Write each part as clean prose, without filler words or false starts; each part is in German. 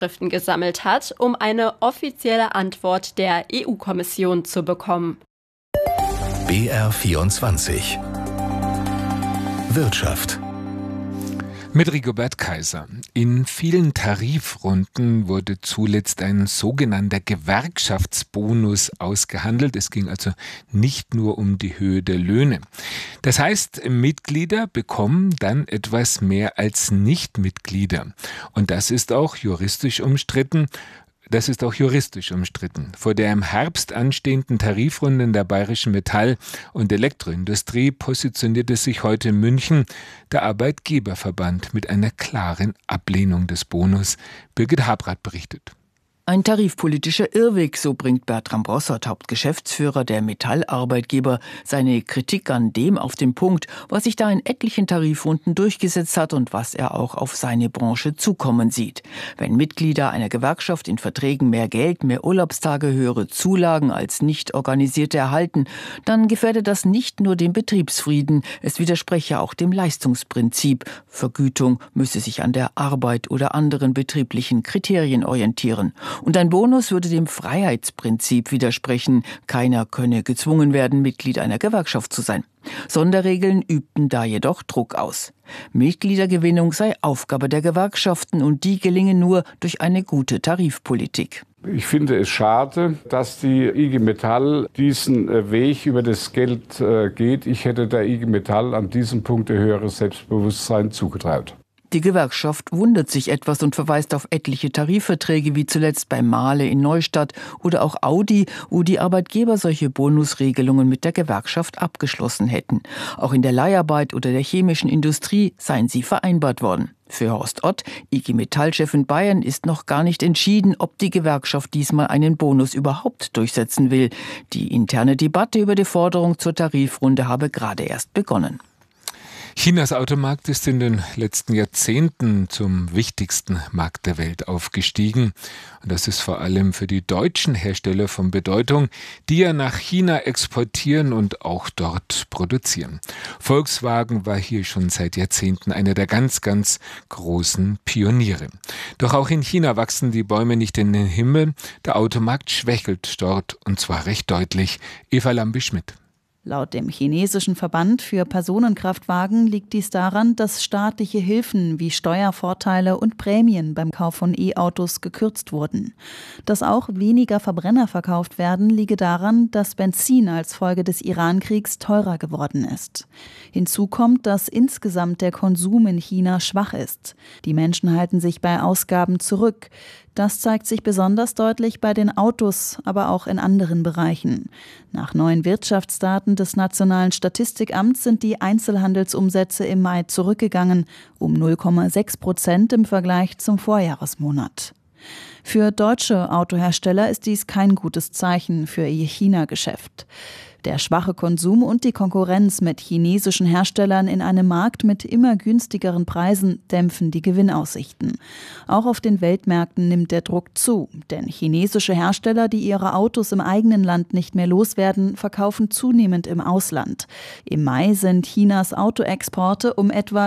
Schriften gesammelt hat, um eine offizielle Antwort der EU-Kommission zu bekommen. BR24 Wirtschaft. Mit Rigobert Kaiser. In vielen Tarifrunden wurde zuletzt ein sogenannter Gewerkschaftsbonus ausgehandelt. Es ging also nicht nur um die Höhe der Löhne. Das heißt, Mitglieder bekommen dann etwas mehr als Nichtmitglieder. Und das ist auch juristisch umstritten. Vor der im Herbst anstehenden Tarifrunde in der Bayerischen Metall- und Elektroindustrie positionierte sich heute in München der Arbeitgeberverband mit einer klaren Ablehnung des Bonus. Birgit Habrath berichtet. Ein tarifpolitischer Irrweg, so bringt Bertram Brossard, Hauptgeschäftsführer der Metallarbeitgeber, seine Kritik an dem auf den Punkt, was sich da in etlichen Tarifrunden durchgesetzt hat und was er auch auf seine Branche zukommen sieht. Wenn Mitglieder einer Gewerkschaft in Verträgen mehr Geld, mehr Urlaubstage, höhere Zulagen als Nicht-Organisierte erhalten, dann gefährdet das nicht nur den Betriebsfrieden, es widerspreche auch dem Leistungsprinzip. Vergütung müsse sich an der Arbeit oder anderen betrieblichen Kriterien orientieren. Und ein Bonus würde dem Freiheitsprinzip widersprechen. Keiner könne gezwungen werden, Mitglied einer Gewerkschaft zu sein. Sonderregeln übten da jedoch Druck aus. Mitgliedergewinnung sei Aufgabe der Gewerkschaften und die gelinge nur durch eine gute Tarifpolitik. Ich finde es schade, dass die IG Metall diesen Weg über das Geld geht. Ich hätte der IG Metall an diesem Punkt ein höheres Selbstbewusstsein zugetraut. Die Gewerkschaft wundert sich etwas und verweist auf etliche Tarifverträge, wie zuletzt bei Mahle in Neustadt oder auch Audi, wo die Arbeitgeber solche Bonusregelungen mit der Gewerkschaft abgeschlossen hätten. Auch in der Leiharbeit oder der chemischen Industrie seien sie vereinbart worden. Für Horst Ott, IG Metall-Chef in Bayern, ist noch gar nicht entschieden, ob die Gewerkschaft diesmal einen Bonus überhaupt durchsetzen will. Die interne Debatte über die Forderung zur Tarifrunde habe gerade erst begonnen. Chinas Automarkt ist in den letzten Jahrzehnten zum wichtigsten Markt der Welt aufgestiegen. Und das ist vor allem für die deutschen Hersteller von Bedeutung, die ja nach China exportieren und auch dort produzieren. Volkswagen war hier schon seit Jahrzehnten einer der ganz, ganz großen Pioniere. Doch auch in China wachsen die Bäume nicht in den Himmel. Der Automarkt schwächelt dort und zwar recht deutlich. Eva Lambi-Schmidt. Laut dem chinesischen Verband für Personenkraftwagen liegt dies daran, dass staatliche Hilfen wie Steuervorteile und Prämien beim Kauf von E-Autos gekürzt wurden. Dass auch weniger Verbrenner verkauft werden, liege daran, dass Benzin als Folge des Iran-Kriegs teurer geworden ist. Hinzu kommt, dass insgesamt der Konsum in China schwach ist. Die Menschen halten sich bei Ausgaben zurück. Das zeigt sich besonders deutlich bei den Autos, aber auch in anderen Bereichen. Nach neuen Wirtschaftsdaten des Nationalen Statistikamts sind die Einzelhandelsumsätze im Mai zurückgegangen, um 0,6% im Vergleich zum Vorjahresmonat. Für deutsche Autohersteller ist dies kein gutes Zeichen für ihr China-Geschäft. Der schwache Konsum und die Konkurrenz mit chinesischen Herstellern in einem Markt mit immer günstigeren Preisen dämpfen die Gewinnaussichten. Auch auf den Weltmärkten nimmt der Druck zu, denn chinesische Hersteller, die ihre Autos im eigenen Land nicht mehr loswerden, verkaufen zunehmend im Ausland. Im Mai sind Chinas Autoexporte um etwa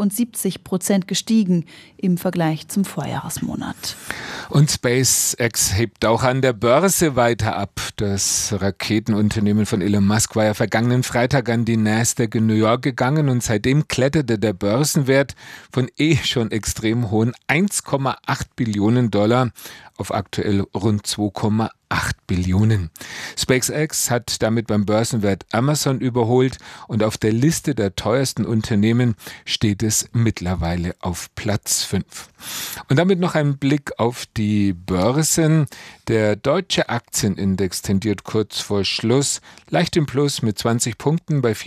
75% gestiegen im Vergleich zum Vorjahresmonat. Und SpaceX hebt auch an der Börse weiter ab. Das Raketenunternehmen von Elon Musk war ja vergangenen Freitag an die Nasdaq in New York gegangen und seitdem kletterte der Börsenwert von schon extrem hohen 1,8 Billionen Dollar auf aktuell rund 2,8 Billionen. SpaceX hat damit beim Börsenwert Amazon überholt und auf der Liste der teuersten Unternehmen steht es mittlerweile auf Platz 5. Und damit noch ein Blick auf die Börsen. Der deutsche Aktienindex tendiert kurz vor Schluss leicht im Plus mit 20 Punkten bei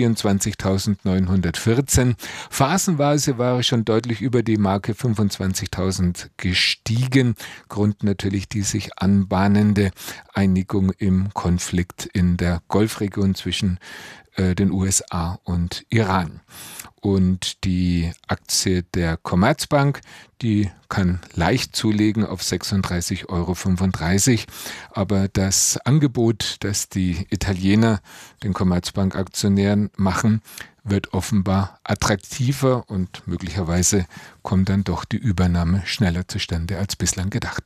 24.914. Phasenweise war er schon deutlich über die Marke 25.000 gestiegen. Grund natürlich die sich anbahnende Einigung im Konflikt in der Golfregion zwischen den USA und Iran. Und die Aktie der Commerzbank, die kann leicht zulegen auf 36,35 €. Aber das Angebot, das die Italiener den Commerzbank-Aktionären machen, wird offenbar attraktiver und möglicherweise kommt dann doch die Übernahme schneller zustande als bislang gedacht.